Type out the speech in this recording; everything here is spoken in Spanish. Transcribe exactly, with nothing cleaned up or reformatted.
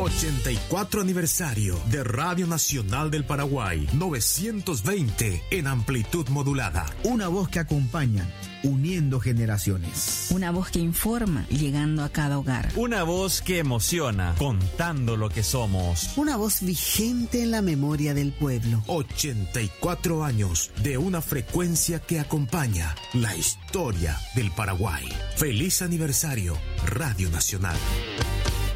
ochenta y cuatro aniversario de Radio Nacional del Paraguay, novecientos veinte en amplitud modulada. Una voz que acompaña, uniendo generaciones. Una voz que informa, llegando a cada hogar. Una voz que emociona, contando lo que somos. Una voz vigente en la memoria del pueblo. ochenta y cuatro años de una frecuencia que acompaña la historia del Paraguay. Feliz aniversario, Radio Nacional.